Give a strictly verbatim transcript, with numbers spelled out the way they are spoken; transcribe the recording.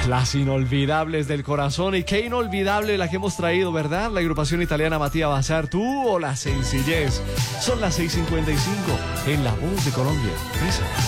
Las inolvidables del corazón. Y qué inolvidable la que hemos traído, ¿verdad? La agrupación italiana Mattia Bazar, tú o la sencillez. Son las seis cincuenta y cinco en La Voz de Colombia. Esa.